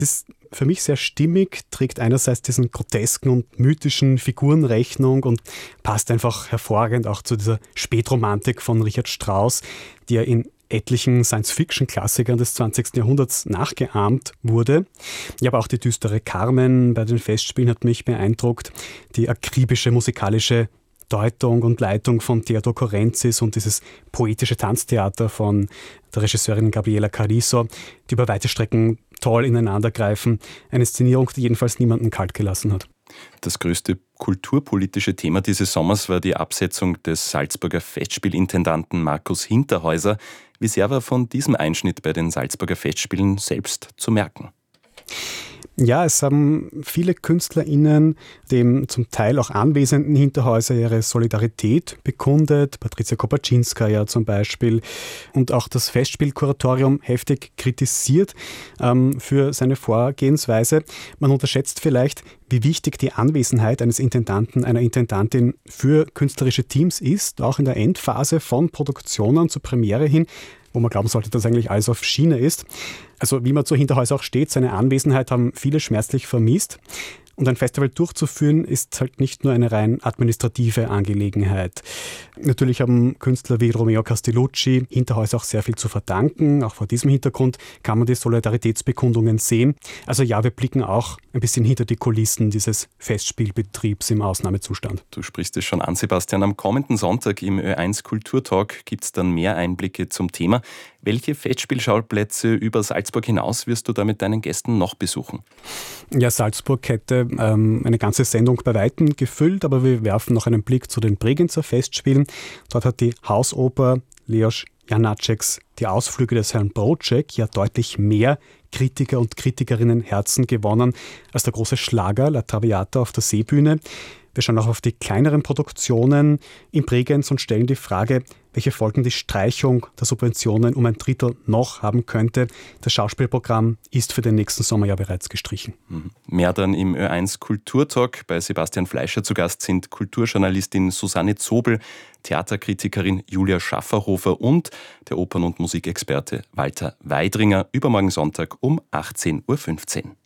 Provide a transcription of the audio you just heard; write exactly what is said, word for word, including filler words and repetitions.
Das für mich sehr stimmig, trägt einerseits diesen grotesken und mythischen Figuren Rechnung und passt einfach hervorragend auch zu dieser Spätromantik von Richard Strauss, die ja in etlichen Science-Fiction-Klassikern des zwanzigsten Jahrhunderts nachgeahmt wurde. Ja, aber auch die düstere Carmen bei den Festspielen hat mich beeindruckt. Die akribische musikalische Deutung und Leitung von Theodor Korenzis und dieses poetische Tanztheater von der Regisseurin Gabriela Carrizo, die über weite Strecken toll ineinandergreifen. Eine Inszenierung, die jedenfalls niemanden kalt gelassen hat. Das größte kulturpolitische Thema dieses Sommers war die Absetzung des Salzburger Festspielintendanten Markus Hinterhäuser. Wie sehr war von diesem Einschnitt bei den Salzburger Festspielen selbst zu merken? Ja, es haben viele KünstlerInnen dem zum Teil auch anwesenden Hinterhäuser ihre Solidarität bekundet. Patricia Kopaczynskaja zum Beispiel. Und auch das Festspielkuratorium heftig kritisiert ähm, für seine Vorgehensweise. Man unterschätzt vielleicht, wie wichtig die Anwesenheit eines Intendanten, einer Intendantin für künstlerische Teams ist, auch in der Endphase von Produktionen zur Premiere hin, wo man glauben sollte, dass eigentlich alles auf Schiene ist. Also wie man zu Hinterhäuser auch steht, seine Anwesenheit haben viele schmerzlich vermisst. Und ein Festival durchzuführen, ist halt nicht nur eine rein administrative Angelegenheit. Natürlich haben Künstler wie Romeo Castellucci Hinterhäuser auch sehr viel zu verdanken. Auch vor diesem Hintergrund kann man die Solidaritätsbekundungen sehen. Also ja, wir blicken auch ein bisschen hinter die Kulissen dieses Festspielbetriebs im Ausnahmezustand. Du sprichst es schon an, Sebastian. Am kommenden Sonntag im Ö eins Kulturtalk gibt es dann mehr Einblicke zum Thema. Welche Festspielschauplätze über Salzburg hinaus wirst du da mit deinen Gästen noch besuchen? Ja, Salzburg hätte ähm, eine ganze Sendung bei Weitem gefüllt, aber wir werfen noch einen Blick zu den Bregenzer Festspielen. Dort hat die Hausoper Leos Janáčeks Die Ausflüge des Herrn Broček ja deutlich mehr Kritiker und Kritikerinnen Herzen gewonnen als der große Schlager La Traviata auf der Seebühne. Wir schauen auch auf die kleineren Produktionen in Bregenz und stellen die Frage, welche Folgen die Streichung der Subventionen um ein Drittel noch haben könnte. Das Schauspielprogramm ist für den nächsten Sommer ja bereits gestrichen. Mehr dann im Ö eins Kulturtalk. Bei Sebastian Fleischer zu Gast sind Kulturjournalistin Susanne Zobel, Theaterkritikerin Julia Schafferhofer und der Opern- und Musikexperte Walter Weidringer. Übermorgen Sonntag um achtzehn Uhr fünfzehn.